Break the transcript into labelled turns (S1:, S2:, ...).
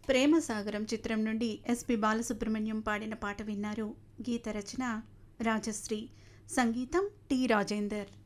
S1: ప్రేమసాగరం చిత్రం నుండి ఎస్పి బాలసుబ్రహ్మణ్యం పాడిన పాట విన్నారు. గీత రచన రాజశ్రీ, సంగీతం టి రాజేందర్.